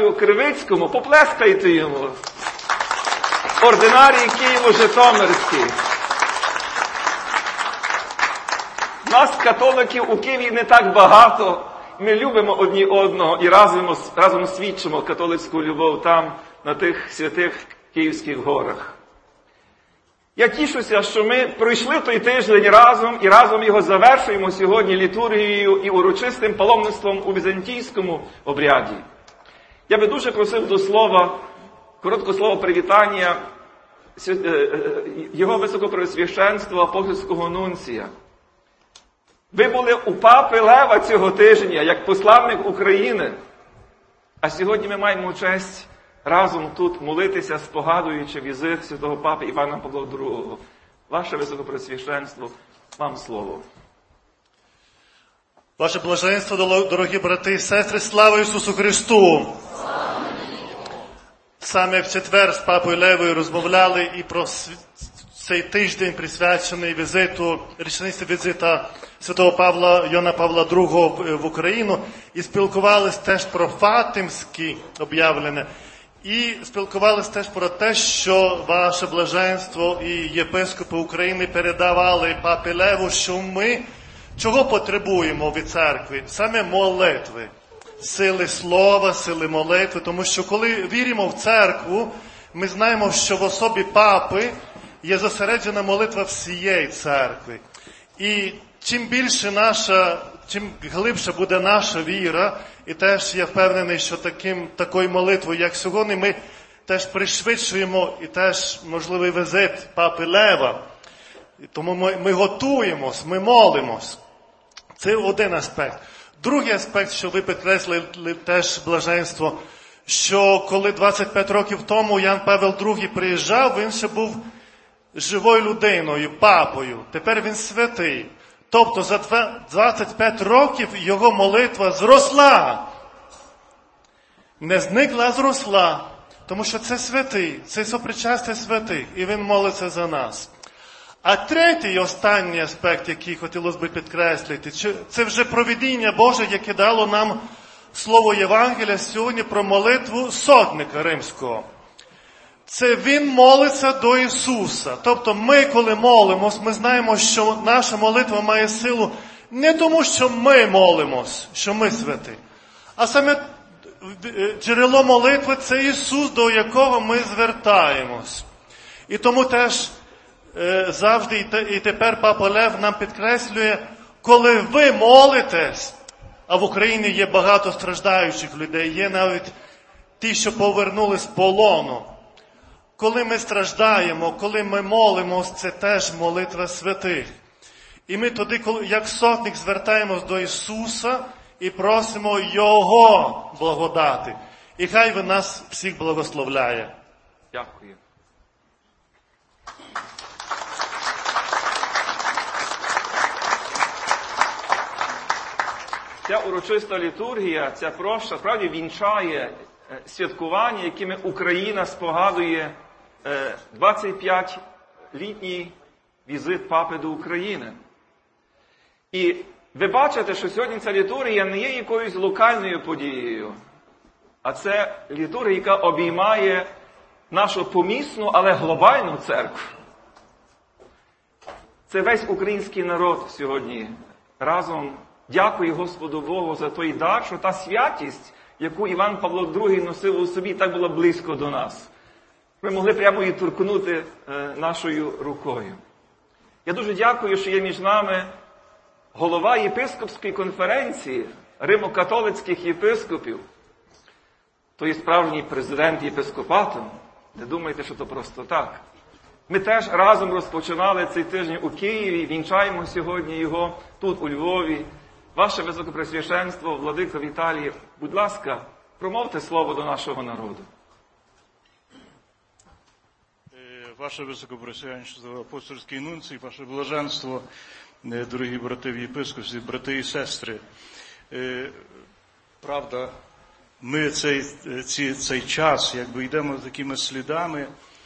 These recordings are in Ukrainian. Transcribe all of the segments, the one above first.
патріарху Кривицькому, поплескайте йому. Ординарій Києво-Житомирський. Нас, католиків, у Києві не так багато. Ми любимо одні одного і разом свідчимо католицьку любов там, на тих святих Київських горах. Я тішуся, що ми пройшли той тиждень разом і разом його завершуємо сьогодні літургією і урочистим паломництвом у візантійському обряді. Я би дуже просив до слова, коротке слово привітання його високопреосвященства апостольського нунція. Ви були у папи Лева цього тижня, як посланник України. А сьогодні ми маємо честь разом тут молитися, спогадуючи візит святого папи Івана Павла II. Ваше високопреосвященство, вам слово. Ваше блаженство, дорогі брати і сестри, слава Ісусу Христу! Саме в четвер з папою Левою розмовляли і про цей тиждень, присвячений річниці візита святого Йоанна Павла II в Україну, і спілкувалися теж про Фатимські об'явлення, і спілкувалися теж про те, що ваше блаженство і єпископи України передавали папі Леву, що ми чого потребуємо від церкви? Саме молитви. Сили слова, сили молитви, тому що коли віримо в церкву, ми знаємо, що в особі папи є зосереджена молитва всієї церкви. І чим глибше буде наша віра, і теж я впевнений, що такою молитвою, як сьогодні, ми теж пришвидшуємо і теж можливий візит папи Лева. Тому ми готуємось, ми молимось. Це один аспект. Другий аспект, що ви підкреслили теж блаженство, що коли 25 років тому Ян Павел II приїжджав, він ще був живою людиною, папою. Тепер він святий. Тобто за 25 років його молитва зросла. Не зникла, а зросла. Тому що це святий, це сопричастя святих, і він молиться за нас. А третій і останній аспект, який хотілося б підкреслити, це вже провидіння Боже, яке дало нам слово Євангелія сьогодні про молитву сотника римського. Це він молиться до Ісуса. Тобто ми, коли молимось, ми знаємо, що наша молитва має силу не тому, що ми молимось, що ми святі, а саме джерело молитви – це Ісус, до якого ми звертаємось. І тому теж завжди і тепер папа Лев нам підкреслює, коли ви молитесь, а в Україні є багато страждаючих людей, є навіть ті, що повернулись з полону. Коли ми страждаємо, коли ми молимось, це теж молитва святих. І ми тоді, як сотник, звертаємось до Ісуса і просимо Його благодати. І хай Він нас всіх благословляє. Дякую. Ця урочиста літургія, ця проща, справді вінчає святкування, якими Україна спогадує 25-літній візит папи до України. І ви бачите, що сьогодні ця літургія не є якоюсь локальною подією, а це літургія, яка обіймає нашу помісну, але глобальну церкву. Це весь український народ сьогодні разом дякує Господу Богу за той дар, що та святість, яку Іван Павло II носив у собі, так була близько до нас. Ми могли прямо її торкнути нашою рукою. Я дуже дякую, що є між нами голова єпископської конференції римо-католицьких єпископів. То є справжній президент єпископату. Не думайте, що то просто так. Ми теж разом розпочинали цей тиждень у Києві, вінчаємо сьогодні його тут, у Львові. Ваше Високопреосвященство, владико Віталій, будь ласка, промовте слово до нашого народу. Ваше Високопреосвященство, апостольський нунцій, ваше блаженство, дорогі брати в єпископстві, брати і сестри. Правда, ми цей час, якби йдемо такими слідами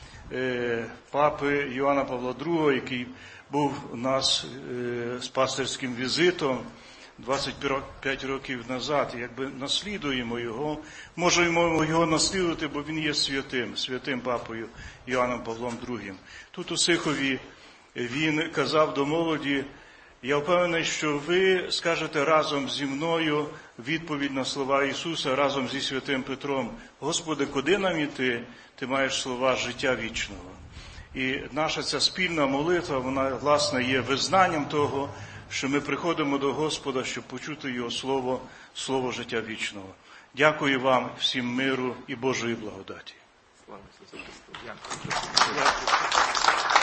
папи Йоанна Павла II, який був у нас з пастирським візитом 25 років назад, якби наслідуємо його, можемо його наслідувати, бо він є святим папою Іоанном Павлом II. Тут у Сихові він казав до молоді: я впевнений, що ви скажете разом зі мною відповідь на слова Ісуса, разом зі святим Петром: Господи, куди нам іти? Ти маєш слова життя вічного. І наша ця спільна молитва, вона, власне, є визнанням того, що ми приходимо до Господа, щоб почути Його слово життя вічного. Дякую вам, всім миру і Божої благодаті. Слава Ісусу Христу. Дякую.